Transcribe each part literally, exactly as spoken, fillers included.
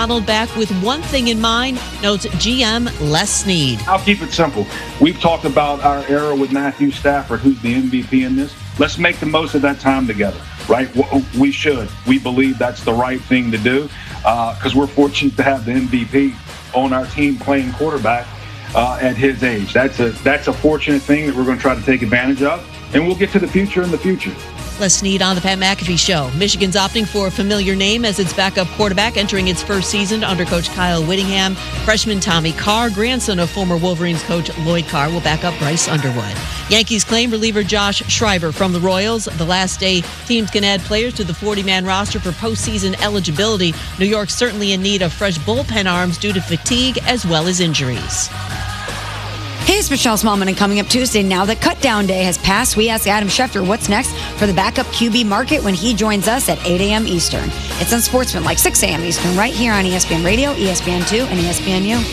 Donald back with one thing in mind, notes G M Les Snead. I'll keep it simple. We've talked about our era with Matthew Stafford, who's the M V P in this. Let's make the most of that time together, right? We should. We believe that's the right thing to do because uh, we're fortunate to have the M V P on our team playing quarterback uh, at his age. That's a that's a fortunate thing that we're going to try to take advantage of, and we'll get to the future in the future. Les Snead on the Pat McAfee Show. Michigan's opting for a familiar name as its backup quarterback entering its first season under Coach Kyle Whittingham. Freshman Tommy Carr, grandson of former Wolverines coach Lloyd Carr, will back up Bryce Underwood. Yankees claim reliever Josh Schreiber from the Royals. The last day teams can add players to the forty-man roster for postseason eligibility. New York's certainly in need of fresh bullpen arms due to fatigue as well as injuries. Hey, it's Michelle Smallman, and coming up Tuesday, now that cut down day has passed, we ask Adam Schefter what's next for the backup Q B market when he joins us at eight a.m. Eastern. It's on Sportsman, like six a.m. Eastern, right here on E S P N Radio, E S P N two, and E S P N U.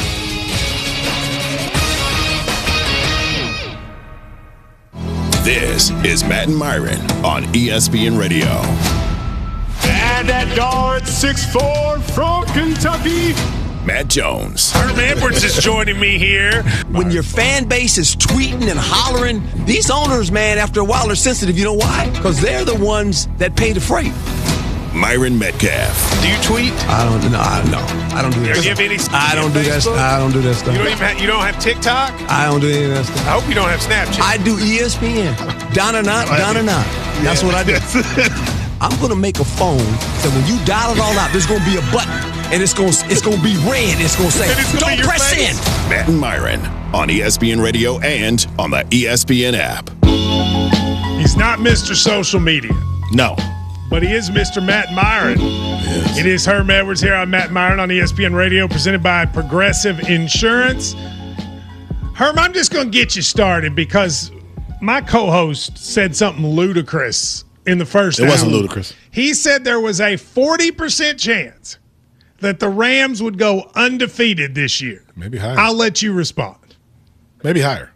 This is Matt and Myron on E S P N Radio. And at guard, six foot four from Kentucky, Matt Jones. Herm Edwards is joining me here. When your fan base is tweeting and hollering, these owners, man, after a while are sensitive. You know why? Because they're the ones that pay the freight. Myron Metcalf. Do you tweet? I don't know. I, no, I don't do that. Do you have any? I don't do that. I don't do that stuff. You don't even. Have, you don't have TikTok? I don't do any of that stuff. I hope you don't have Snapchat. I do E S P N. Down or not, down or not. That's what I do. I'm gonna make a phone so when you dial it all out, there's gonna be a button. And it's going it's gonna be red. It's going to say, gonna don't press face. in. Matt and Myron on E S P N Radio and on the E S P N app. He's not Mister Social Media. No. But he is Mister Matt Myron. Yes. It is Herm Edwards here on Matt Myron on E S P N Radio, presented by Progressive Insurance. Herm, I'm just going to get you started because my co-host said something ludicrous in the first It hour. wasn't ludicrous. He said there was a forty percent chance that the Rams would go undefeated this year. Maybe higher. I'll let you respond. Maybe higher.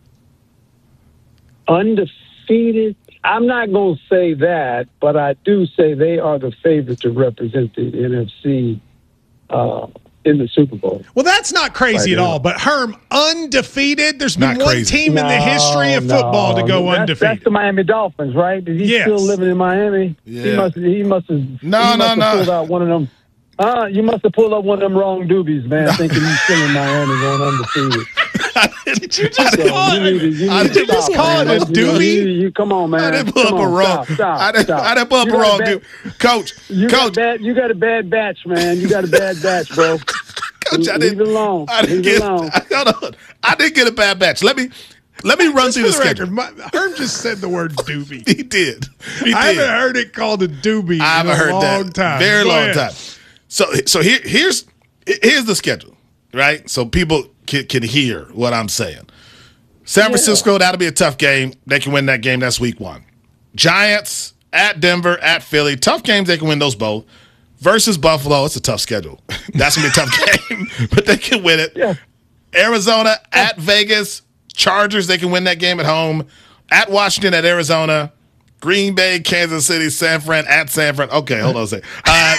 Undefeated? I'm not going to say that, but I do say they are the favorite to represent the N F C uh, in the Super Bowl. Well, that's not crazy Right at now. all. But Herm, undefeated? There's been Not one crazy. team in the history of football no. to go that's, undefeated. That's the Miami Dolphins, right? Is he Yes. still living in Miami? Yeah. He must. He must have. No, he no, must have no. Pulled out one of them. Uh, you must have pulled up one of them wrong doobies, man, thinking he's still in Miami going undefeated. Did you just So call you it? need to- you I need to didn't just stop, call man. it a You- you- doobie. You, you, come on, man. I didn't pull Come up a on, wrong. Stop, stop, I didn't, stop. I didn't pull up You a got wrong bad- dude. Coach, You got Coach, bad. You got a bad batch, man. You got a bad batch, bro. Coach, I Leave didn't, it alone. I didn't Leave get, it alone. hold on. I didn't get a bad batch. Let me, let me run Just through for the the schedule. record, my, Herm just said the word doobie. He did. He I did. haven't heard it called a doobie I in haven't a heard long that. time. Very Go long ahead. time. So, so here, here's, here's the schedule, right? So people can, can hear what I'm saying. San Francisco, that'll be a tough game. They can win that game. That's week one. Giants at Denver, at Philly. Tough games. They can win those both. Versus Buffalo, it's a tough schedule. That's going to be a tough game, but they can win it. Yeah. Arizona at Vegas. Chargers, they can win that game at home. At Washington, at Arizona. Green Bay, Kansas City, San Fran, at San Fran. Okay, hold on a second. Uh,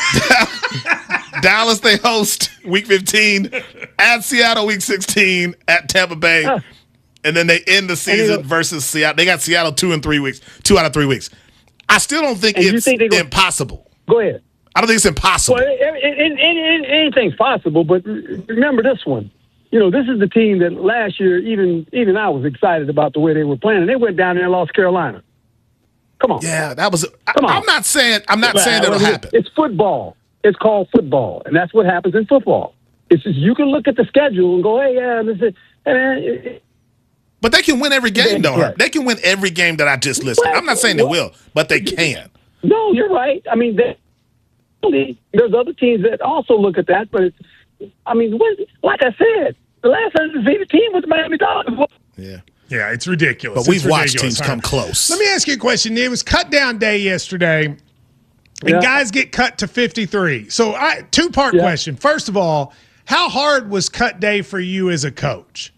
Dallas, they host week fifteen. At Seattle, week sixteen. At Tampa Bay. Huh. And then they end the season versus Seattle. They got Seattle two and three weeks. Two out of three weeks. I still don't think And you it's think they go- impossible. Go ahead. I don't think it's impossible. Well, it, it, it, it, anything's possible, but remember this one. You know, this is the team that last year, even even I was excited about the way they were playing. And they went down there and lost Carolina. Come on. Yeah, that was. I, Come on. I'm not saying. I'm not saying that'll Well, happen. It's football. It's called football, and that's what happens in football. It's just you can look at the schedule and go, hey, yeah, this is. eh, But they can win every game, though. Right. They can win every game that I just listed. I'm not saying they will, but they can. No, you're right. I mean, they, there's other teams that also look at that, but it's, I mean, what, like I said, the last undefeated team was the Miami Dolphins. Yeah. Yeah, it's ridiculous. But we've It's watched ridiculous, teams Herm. come close. Let me ask you a question. It was cut down day yesterday, and Yeah. guys get cut to fifty-three. So, I two part Yeah. question. First of all, how hard was cut day for you as a coach?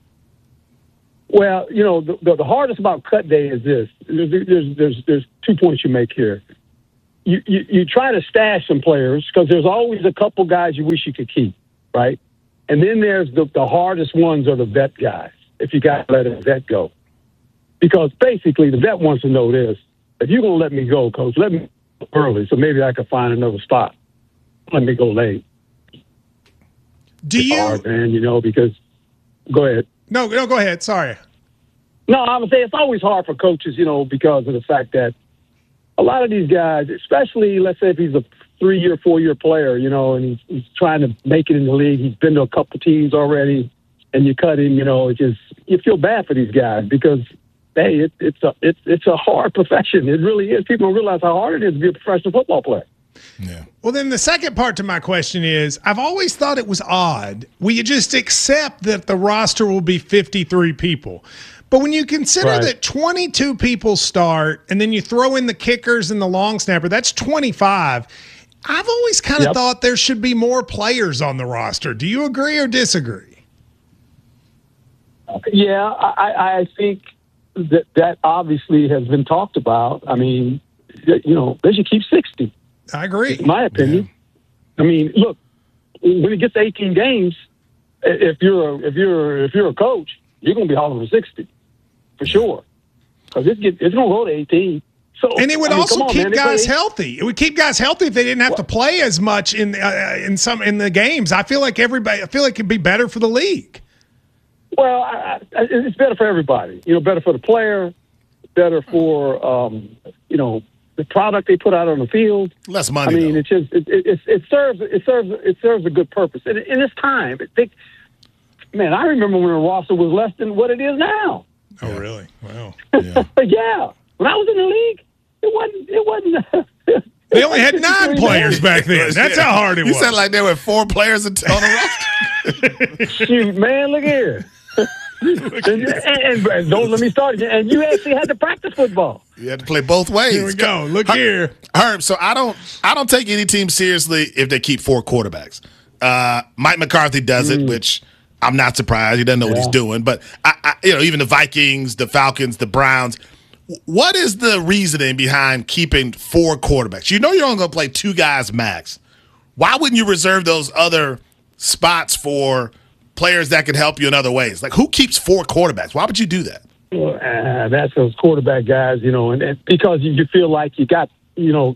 Well, you know, the, the, the hardest about cut day is this. There's, there's, there's, there's two points you make here. you, you, you try to stash some players because there's always a couple guys you wish you could keep, right? And then there's the, the hardest ones are the vet guys, if you got to let a vet go. Because basically the vet wants to know this. If you're going to let me go, Coach, let me go early so maybe I can find another spot. Let me go late. Do it's you? hard, man, you know, because – go ahead. No, no, go ahead. Sorry. No, I would say it's always hard for coaches, you know, because of the fact that a lot of these guys, especially let's say if he's a three-year, four-year player, you know, and he's, he's trying to make it in the league, he's been to a couple teams already, and you cut him, you know, it just you feel bad for these guys because, hey, it, it's a it's it's a hard profession. It really is. People don't realize how hard it is to be a professional football player. Yeah. Well, then the second part to my question is, I've always thought it was odd. Will you just accept that the roster will be fifty-three people? But when you consider Right. that twenty-two people start and then you throw in the kickers and the long snapper, that's twenty-five. I've always kind of Yep. thought there should be more players on the roster. Do you agree or disagree? Yeah, I, I think that that obviously has been talked about. I mean, you know, they should keep sixty. I agree. In my opinion. I mean, look, when it gets to eighteen games, if you're a, if you're if you're a coach, you're going to be hauling for sixty for sure, because it's get, it's going to go to eighteen. So And it would I mean, also come on, keep man, they guys play- healthy. It would keep guys healthy if they didn't have to play as much in uh, in some in the games. I feel like everybody. I feel like it'd be better for the league. Well, I, I, it's better for everybody. You know, better for the player, better for um, you know the product they put out on the field. Less money. I mean, though. it's just it, it, it, it serves it serves it serves a good purpose. And in this time, it, they, man, I remember when the roster was less than what it is now. Oh, really? Wow. Yeah. Yeah, when I was in the league, it wasn't. It wasn't. They only had nine players back then. That's how hard it You was. said like there were four players on the roster. Shoot, man, look here. and, and, and don't let me start again. And you actually had to practice football. You had to play both ways. Here we go. Look Herb, here. Herb. So I don't, I don't take any team seriously if they keep four quarterbacks. Uh, Mike McCarthy does it, which I'm not surprised. He doesn't know what he's Yeah. doing. But I, I, you know, even the Vikings, the Falcons, the Browns. What is the reasoning behind keeping four quarterbacks? You know you're only going to play two guys max. Why wouldn't you reserve those other spots for players that could help you in other ways? Like, who keeps four quarterbacks? Why would you do that? Well, uh, that's those quarterback guys, you know, and, and because you, you feel like you got, you know,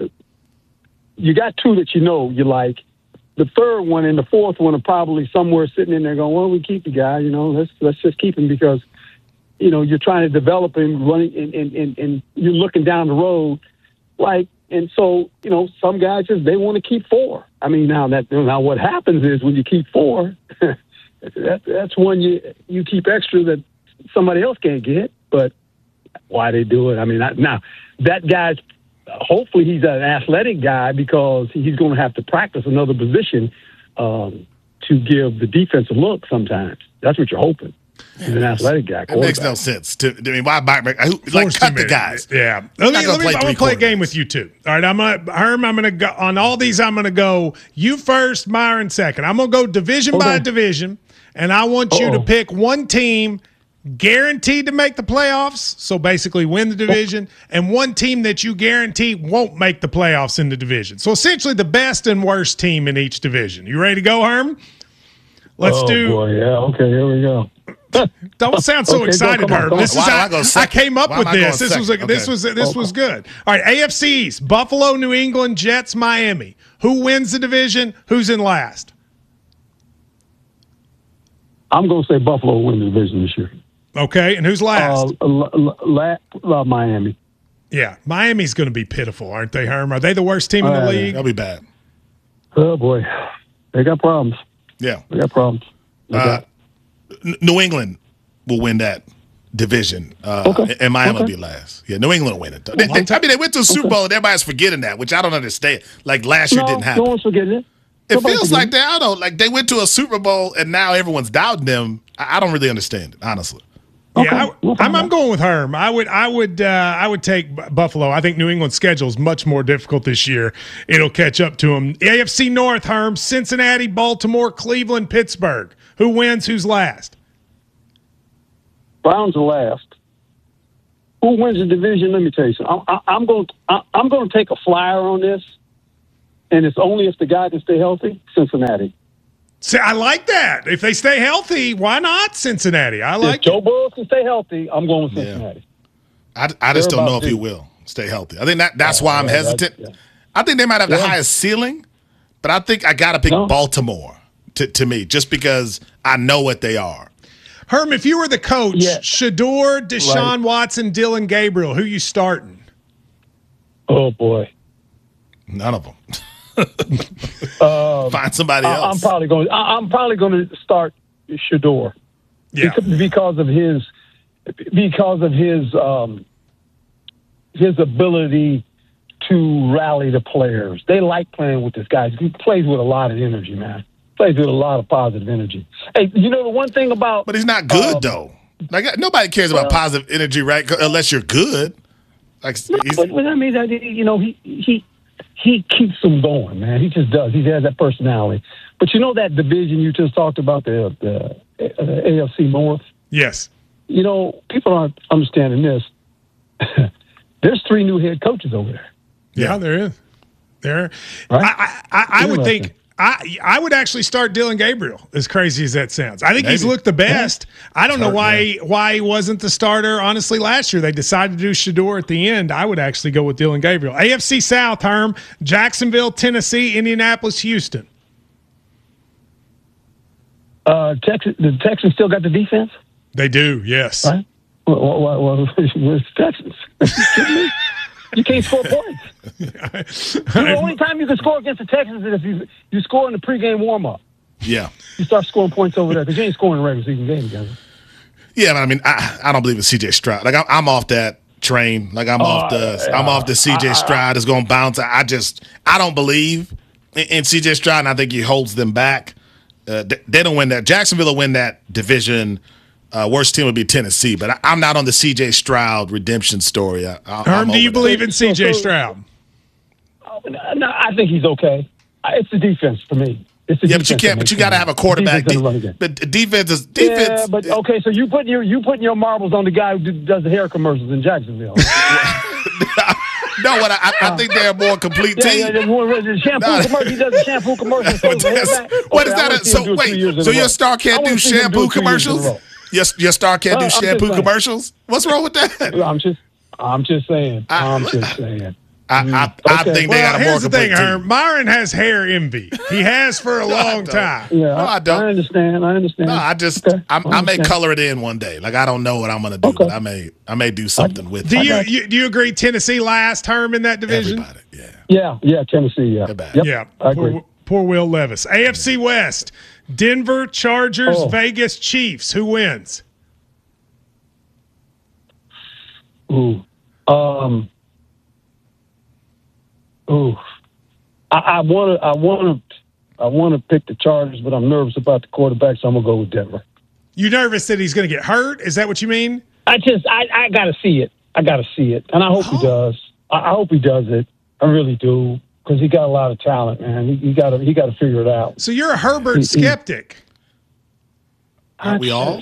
you got two that you know you like. The third one and the fourth one are probably somewhere sitting in there going, well, we keep the guy, you know, let's let's just keep him because, you know, you're trying to develop him, running, and, and, and, and you're looking down the road, like, and so, you know, some guys just, they want to keep four. I mean, now that, now what happens is when you keep four, that, that's one you, you keep extra that somebody else can't get, but why they do it? I mean, I, now that guy's, hopefully he's an athletic guy because he's going to have to practice another position um, to give the defense a look sometimes. That's what you're hoping. He's an athletic guy. It makes no sense. To, I mean, why Mike? Who, like, Forced cut him the in. guys. Yeah. You're Let not me, gonna let me, play I'm three going to play a game quarterbacks. with you two. All right. I'm gonna, Herm, I'm going to go on all these. I'm going to go you first, Myron second. I'm going to go division by Okay. division, and I want you to Uh-oh. pick one team guaranteed to make the playoffs, so basically win the division, and one team that you guarantee won't make the playoffs in the division. So essentially the best and worst team in each division. You ready to go, Herm? Let's oh, do. boy, yeah. Okay, here we go. Don't sound so Okay, go, excited, come on, Herb. come This on. is Why am how, I going I second? came up Why with am I going this. This was a, second? this Okay. was this was good. All right, A F C East, Buffalo, New England, Jets, Miami. Who wins the division? Who's in last? I'm going to say Buffalo will win the division this year. Okay, and who's last? Uh, la, la, la, Miami. Yeah, Miami's going to be pitiful, aren't they, Herm? Are they the worst team in the Uh, league? That'll be bad. Oh, boy. They got problems. Yeah. They got problems. They Uh, got- N- New England will win that division, uh, Okay. and Miami will Okay. be last. Yeah, New England will win it. Though. They, Well, they- I mean, they went to a Super Bowl, and everybody's forgetting that, which I don't understand. Like last year no, didn't happen. no one's forgetting it. It Nobody's feels forgetting like they, I don't know, like they went to a Super Bowl, and now everyone's doubting them. I, I don't really understand it, honestly. Yeah, Okay, I, we'll find I'm, I'm out. going with Herm. I would, I would, uh, I would take B- Buffalo. I think New England's schedule is much more difficult this year. It'll catch up to them. A F C North, Herm, Cincinnati, Baltimore, Cleveland, Pittsburgh. Who wins? Who's last? Browns are last. Who wins the division? Let me tell you something. I, I, I'm going. I, I'm going to take a flyer on this, and it's only if the guy can stay healthy. Cincinnati. See, I like that. If they stay healthy, why not Cincinnati? I like if Joe Burrow can stay healthy, I'm going with Cincinnati. Yeah. I, I just They're don't know if to. he will stay healthy. I think that that's oh, why I'm yeah, hesitant. Yeah. I think they might have yeah. the highest ceiling, but I think I got to pick no. Baltimore to, to me just because I know what they are. Herm, if you were the coach, yeah. Shedeur, Deshaun right. Watson, Dillon Gabriel, who you starting? Oh, boy. None of them. um, Find somebody else. I, I'm probably going. I, I'm probably going to start Shedeur. Yeah. Because, because of his, because of his, um, his ability to rally the players. They like playing with this guy. He plays with a lot of energy, man. Plays with a lot of positive energy. Hey, you know the one thing about, but he's not good um, though. Like nobody cares well, about positive energy, right? Unless you're good. Like, no, but, but I mean, you know, he he he keeps them going, man. He just does. He has that personality. But you know that division you just talked about, the the uh, A F C North. Yes. You know, people aren't understanding this. There's three new head coaches over there. Yeah, yeah there is. There, right? I I, I would think. I I would actually start Dillon Gabriel, as crazy as that sounds. I think Maybe. he's looked the best. Yeah. I don't know why yeah. why he wasn't the starter, honestly, last year. They decided to do Shedeur at the end. I would actually go with Dillon Gabriel. A F C South, Herm, Jacksonville, Tennessee, Indianapolis, Houston. Uh, Texas, the Texans still got the defense? They do, yes. Right? Well, well, well, where's Texans? You can't score points. The only time you can score against the Texans is if you you score in the pregame warm-up. Yeah. You start scoring points over there because you ain't scoring in a regular season game together. Yeah, I mean, I, I don't believe in C J Stroud. Like, I'm, I'm off that train. Like, I'm uh, off the yeah. I'm off the C J Stroud is going to bounce. I just I don't believe in, in C J Stroud, and I think he holds them back. Uh, they, they don't win that. Jacksonville will win that division. Uh, worst team would be Tennessee, but I, I'm not on the C J Stroud redemption story. I, I, Herm, do you believe in C J Stroud? No, I think he's okay. It's the defense for me. It's the yeah, but you can't. But you got to have a quarterback. De- but defense is defense. Yeah, but okay. So you putting your you putting your marbles on the guy who does the hair commercials in Jacksonville. No, what I, I think they're a more complete yeah, team. Yeah, the shampoo no. commercial. He does the shampoo commercials. What okay, is that? A, so wait, so your star can't do shampoo commercials? Your, your star can't do shampoo commercials? What's wrong with that? I'm just, I'm just saying. I, I'm just saying. I, I, I okay. think they well, got a more here's the thing, team. Herm. Myron has hair envy. He has for a no, long time. Yeah, no, I don't. I understand. I understand. No, I just, okay. I, I may color it in one day. Like I don't know what I'm going to do, okay. but I may, I may do something I, with do it. You, you do you agree? Tennessee last, Herm, in that division? Everybody, yeah, yeah, yeah. Tennessee, yeah, yep. yeah. I agree. Poor, poor Will Levis. A F C West: Denver, Chargers, oh. Vegas, Chiefs. Who wins? Ooh, um. Ooh, I want to, I want to, I want to pick the Chargers, but I'm nervous about the quarterback, so I'm gonna go with Denver. You nervous that he's going to get hurt? Is that what you mean? I just, I, I got to see it. I got to see it, and I hope oh. he does. I, I hope he does it. I really do, because he got a lot of talent, man. He, he got to, he got to figure it out. So you're a Herbert he, skeptic. He, Aren't we all?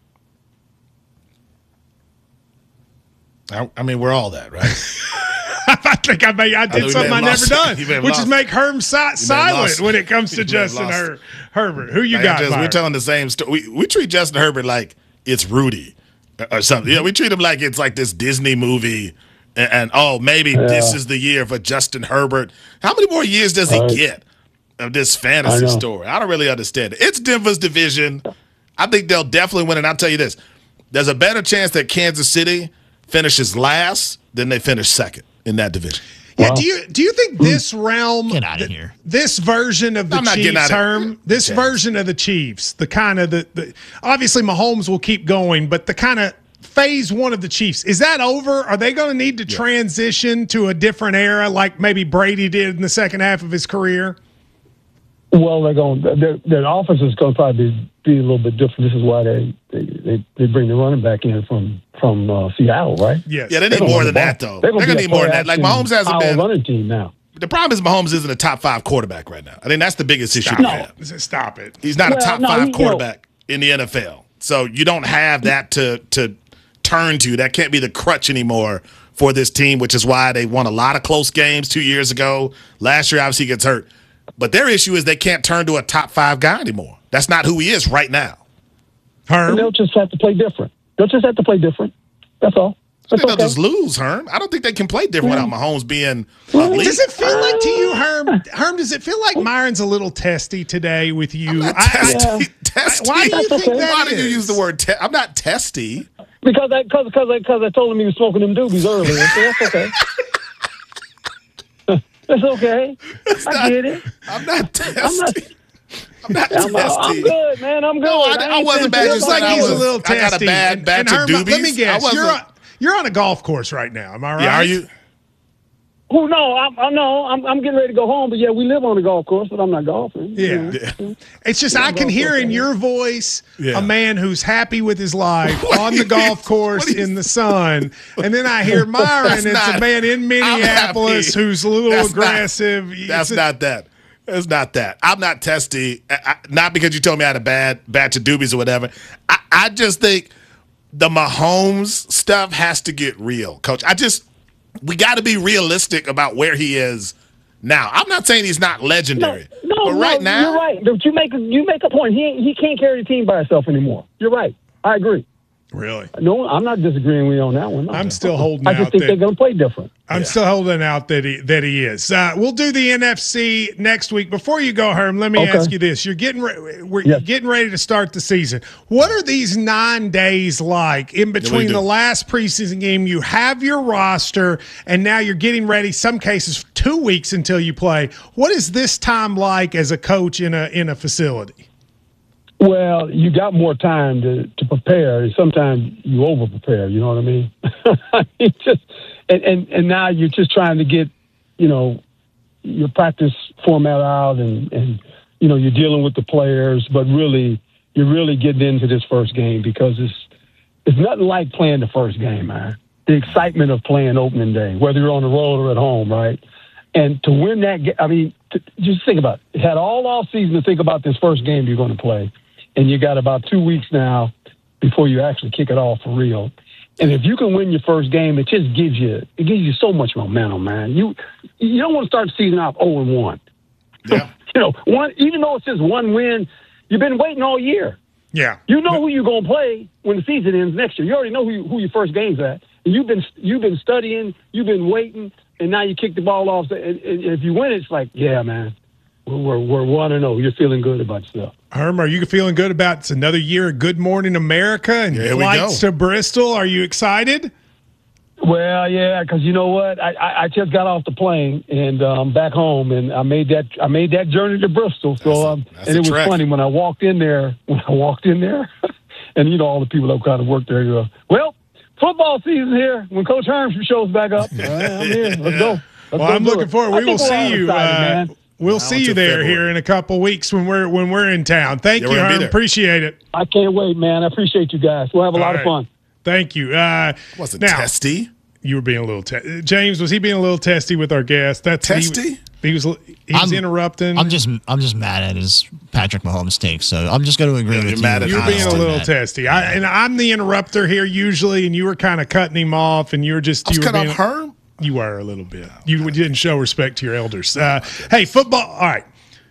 I, I mean, we're all that, right? I think I, may, I did I something I never done, which lost. is make Herm si- silent when it comes to Justin Her- Herbert. Who you got, just, We're telling the same story. We, we treat Justin Herbert like it's Rudy or something. Yeah, we treat him like it's like this Disney movie and, and oh, maybe yeah. this is the year for Justin Herbert. How many more years does he right. get of this fantasy I story? I don't really understand it. It's Denver's division. I think they'll definitely win, and I'll tell you this. There's a better chance that Kansas City finishes last than they finish second in that division. Yeah, wow. do you do you think this realm, get out of th- here, this version of the I'm Chiefs term, this okay. version of the Chiefs, the kind of the, the obviously Mahomes will keep going, but the kind of phase one of the Chiefs, is that over? Are they going to need to yeah. transition to a different era like maybe Brady did in the second half of his career? Well, they're going. Their, their offense is going to probably be, be a little bit different. This is why they they, they, they bring the running back in from from uh, Seattle, right? Yes. Yeah, they need more than that, though. They're going to need more than that. Like Mahomes hasn't been running team now. The problem is Mahomes isn't a top five quarterback right now. I think that's the biggest issue. Stop, have. no. Stop it. He's not well, a top no, five he, quarterback you know, in the N F L, so you don't have that to to turn to. That can't be the crutch anymore for this team, which is why they won a lot of close games two years ago. Last year, obviously, he gets hurt. But their issue is they can't turn to a top five guy anymore. That's not who he is right now. Herm. They'll just have to play different. They'll just have to play different. That's all. I think they'll okay. just lose, Herm. I don't think they can play different mm. without Mahomes being elite. Does it feel like to you, Herm? Herm, does it feel like Myron's a little testy today with you? I'm not I, testy. I, I, testy. Why do you think okay. that Why is? do you use the word te- I'm not testy. Because I, cause, cause I, cause I told him he was smoking them doobies earlier. So that's okay. That's okay. It's I not, get it. I'm not testy. I'm not, I'm not I'm, testy. I'm good, man. I'm good. No, I, I, I wasn't bad. Feels like he's a little testy. I got a bad and, batch and of Herm, doobies. let me guess. I You're on, you're on a golf course right now. Am I right? Yeah, are you? Oh no, I'm I no, I'm I'm getting ready to go home. But yeah, we live on a golf course, but I'm not golfing. Yeah, yeah. It's just I can hear in your voice yeah. a man who's happy with his life on the golf course you, in the sun, and then I hear Myron. It's not, a man in Minneapolis who's a little that's aggressive. Not, that's a, not that. It's not that. I'm not testy. I, not because you told me I had a bad batch of doobies or whatever. I, I just think the Mahomes stuff has to get real, Coach. I just. We got to be realistic about where he is now. I'm not saying he's not legendary, no, no, but right no, now, you're right. But you make you make a point. He he can't carry the team by himself anymore. You're right. I agree. Really? No, I'm not disagreeing with you on that one. No. I'm still holding I out. just think that, they're going to play different. I'm yeah. still holding out that he that he is. Uh, we'll do the N F C next week. Before you go, Herm, let me okay. ask you this: You're getting re- we're yes. getting ready to start the season. What are these nine days like in between the last preseason game? You have your roster, and now you're getting ready. Some cases, two weeks until you play. What is this time like as a coach in a in a facility? Well, you got more time to, to prepare. Sometimes you over prepare. You know what I mean? It's just, and, and and now you're just trying to get, you know, your practice format out, and, and you know you're dealing with the players. But really, you're really getting into this first game because it's it's nothing like playing the first game, man. The excitement of playing opening day, whether you're on the road or at home, right? And to win that, ga- I mean, to, just think about it. You had all off season to think about this first game you're going to play. And you got about two weeks now before you actually kick it off for real. And if you can win your first game, it just gives you it gives you so much momentum, man. You you don't want to start the season off oh and one. Yeah. You know, one even though it's just one win, you've been waiting all year. Yeah. You know who you're gonna play when the season ends next year. You already know who you, who your first game's at. And you've been you've been studying, you've been waiting, and now you kick the ball off. And, and if you win, it's like, yeah, man. We're we're one and zero. You're feeling good about yourself. Herm, are you feeling good about it's another year of Good Morning America and yeah, flights to Bristol? Are you excited? Well, yeah, because you know what, I, I I just got off the plane and um, back home, and I made that I made that journey to Bristol. So that's a, um, that's and it was trek. funny when I walked in there. When I walked in there, and you know all the people that kind of work there. You go, well, football season here. When Coach Herm shows back up, all right, I'm here. Let's go. Let's well, go I'm looking it. forward. We will see you. Excited, uh, We'll see you there here in a couple weeks when we're when we're in town. Thank yeah, you, Herm. Appreciate it. I can't wait, man. I appreciate you guys. We'll have a All lot right. of fun. Thank you. Uh, Wasn't now, testy. You were being a little te- James. Was he being a little testy with our guest? That's testy. He, he was. He was I'm, interrupting. I'm just. I'm just mad at his Patrick Mahomes take. So I'm just going to agree Yeah, with you're you. mad at You're being a little that. testy. I, and I'm the interrupter here usually, and you were kind of cutting him off, and you were just. I was you were cut being, off Herm. You were a little bit. You didn't show respect to your elders. Uh, hey, football. All right.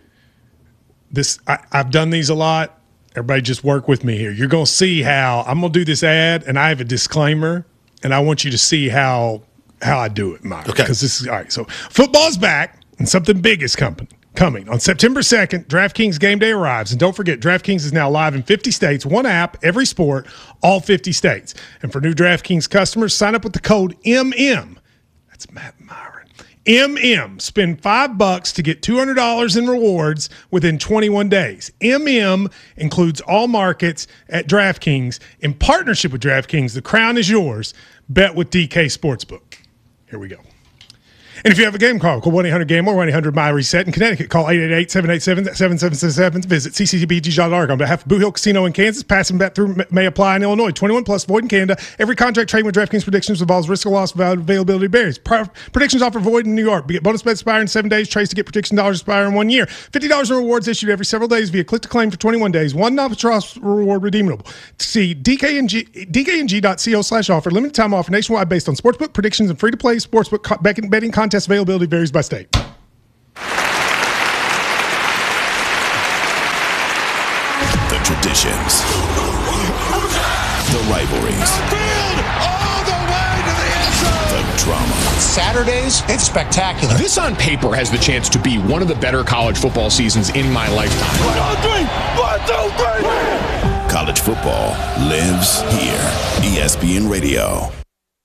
This I, I've done these a lot. Everybody just work with me here. You're going to see how I'm going to do this ad, and I have a disclaimer, and I want you to see how how I do it, Mike. Okay. Because this is all right. So football's back, and something big is coming. Coming on September second, DraftKings Game Day arrives. And don't forget, DraftKings is now live in fifty states, one app, every sport, all fifty states. And for new DraftKings customers, sign up with the code M M. That's Matt Myron. M M. Spend five bucks to get two hundred dollars in rewards within twenty-one days. M M includes all markets at DraftKings. In partnership with DraftKings, the crown is yours. Bet with D K Sportsbook. Here we go. And if you have a game call, call one eight hundred game or one eight hundred my reset. In Connecticut, call eight eight eight, seven eight seven, seven seven seven seven. Visit c c c b g dot org. On behalf of Boo Hill Casino in Kansas, passing back through may apply in Illinois. twenty-one plus, void in Canada. Every contract trading with DraftKings predictions involves risk of loss, availability varies. Predictions offer void in New York. We get bonus bets expire in seven days. Trades to get prediction dollars expire in one year. fifty dollars in rewards issued every several days via click to claim for twenty-one days. One non-trust reward redeemable. See D K N G, D K N G dot co slash offer. Limited time offer nationwide based on sportsbook predictions and free to play sportsbook co- betting contest availability varies by state. The traditions, the rivalries, All the way to the end zone. the drama. Saturdays, it's spectacular. This on paper has the chance to be one of the better college football seasons in my lifetime. One, two, three. One, two, three. College football lives here. E S P N Radio.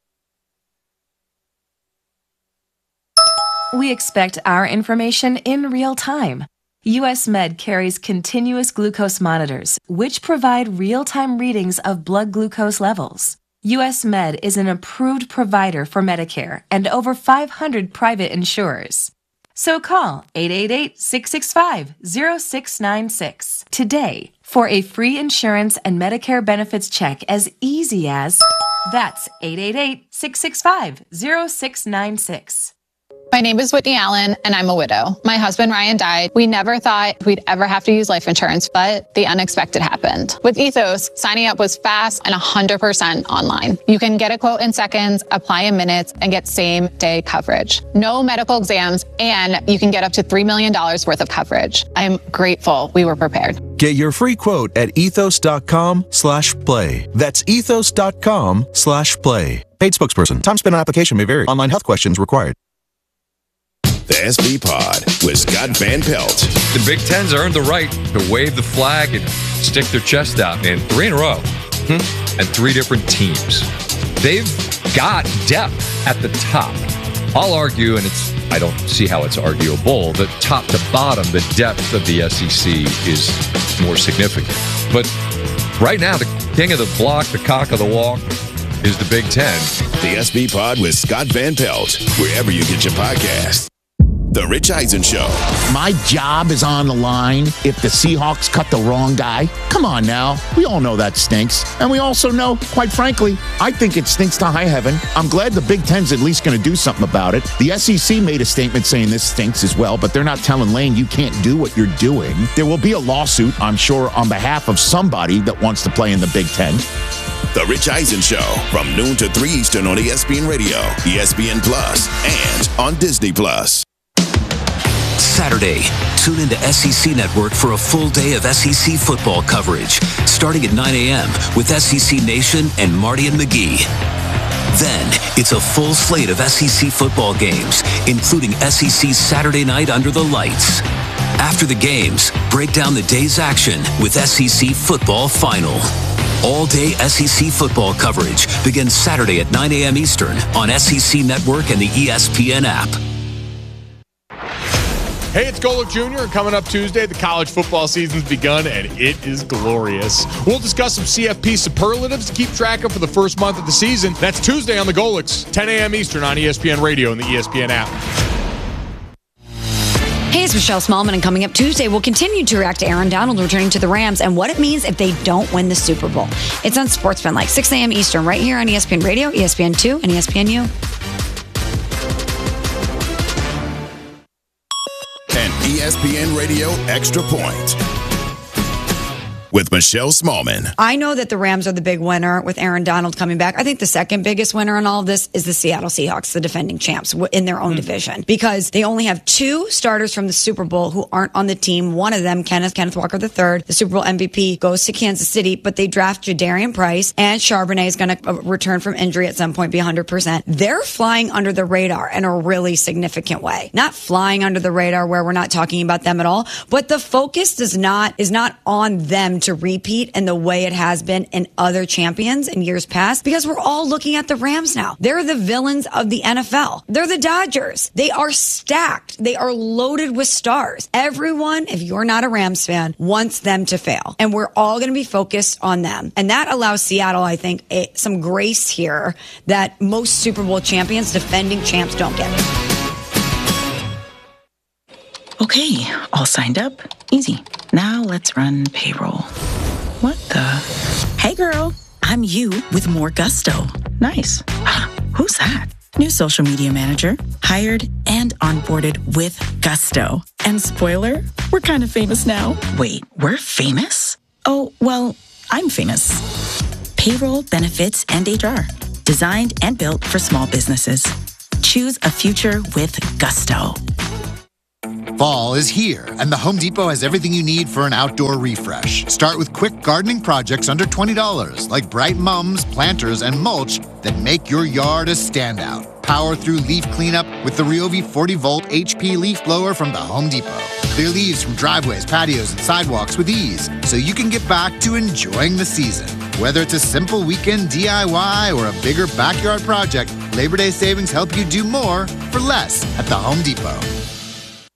We expect our information in real time. U S Med carries continuous glucose monitors, which provide real-time readings of blood glucose levels. U S Med is an approved provider for Medicare and over five hundred private insurers. So call eight eight eight, six six five, zero six nine six today for a free insurance and Medicare benefits check as easy as that's eight eight eight, six six five, zero six nine six. My name is Whitney Allen, and I'm a widow. My husband, Ryan, died. We never thought we'd ever have to use life insurance, but the unexpected happened. With Ethos, signing up was fast and one hundred percent online. You can get a quote in seconds, apply in minutes, and get same-day coverage. No medical exams, and you can get up to three million dollars worth of coverage. I'm grateful we were prepared. Get your free quote at ethos.com slash play. That's ethos.com slash play. Paid spokesperson. Time spent on application may vary. Online health questions required. The S B Pod with Scott Van Pelt. The Big Ten's earned the right to wave the flag and stick their chest out, man. Three in a row. Hmm? And three different teams. They've got depth at the top. I'll argue, and it's I don't see how it's arguable, that top to bottom, the depth of the S E C is more significant. But right now, the king of the block, the cock of the walk, is the Big Ten. The S B Pod with Scott Van Pelt, wherever you get your podcasts. The Rich Eisen Show. My job is on the line if the Seahawks cut the wrong guy. Come on now. We all know that stinks. And we also know, quite frankly, I think it stinks to high heaven. I'm glad the Big Ten's at least going to do something about it. The S E C made a statement saying this stinks as well, but they're not telling Lane you can't do what you're doing. There will be a lawsuit, I'm sure, on behalf of somebody that wants to play in the Big Ten. The Rich Eisen Show from noon to three Eastern on E S P N Radio, E S P N Plus, and on Disney Plus. Saturday, tune into S E C Network for a full day of S E C football coverage, starting at nine a.m. with S E C Nation and Marty and McGee. Then, it's a full slate of S E C football games, including S E C Saturday Night Under the Lights. After the games, break down the day's action with S E C Football Final. All-day S E C football coverage begins Saturday at nine a.m. Eastern on S E C Network and the E S P N app. Hey, it's Golick Junior and coming up Tuesday, the college football season's begun, and it is glorious. We'll discuss some C F P superlatives to keep track of for the first month of the season. That's Tuesday on the Golicks, ten a.m. Eastern on E S P N Radio and the E S P N app. Hey, it's Michelle Smallman, and coming up Tuesday, we'll continue to react to Aaron Donald returning to the Rams and what it means if they don't win the Super Bowl. It's on Sportsman, like six a.m. Eastern, right here on E S P N Radio, E S P N two, and E S P N U. An E S P N Radio Extra Point with Michelle Smallman. I know that the Rams are the big winner with Aaron Donald coming back. I think the second biggest winner in all of this is the Seattle Seahawks, the defending champs in their own mm. division, because they only have two starters from the Super Bowl who aren't on the team. One of them, Kenneth Kenneth Walker the third, the Super Bowl M V P, goes to Kansas City, but they draft Jadarian Price, and Charbonnet is going to return from injury at some point, be one hundred percent. They're flying under the radar in a really significant way. Not flying under the radar where we're not talking about them at all, but the focus does not is not on them to repeat in the way it has been in other champions in years past, because we're all looking at the Rams now. They're the villains of the N F L. They're the Dodgers. They are stacked. They are loaded with stars. Everyone, if you're not a Rams fan, wants them to fail. And we're all going to be focused on them. And that allows Seattle, I think, a, some grace here that most Super Bowl champions, defending champs, don't get it. Okay, all signed up. Easy. Now let's run payroll. What the? Hey girl, I'm you with more gusto. Nice. Who's that? New social media manager, hired and onboarded with gusto. And spoiler, we're kind of famous now. Wait, we're famous? Oh, well, I'm famous. Payroll, benefits, and H R. Designed and built for small businesses. Choose a future with gusto. Fall is here, and the Home Depot has everything you need for an outdoor refresh. Start with quick gardening projects under twenty dollars, like bright mums, planters, and mulch that make your yard a standout. Power through leaf cleanup with the Ryobi forty volt H P leaf blower from the Home Depot. Clear leaves from driveways, patios, and sidewalks with ease, so you can get back to enjoying the season. Whether it's a simple weekend D I Y or a bigger backyard project, Labor Day savings help you do more for less at the Home Depot.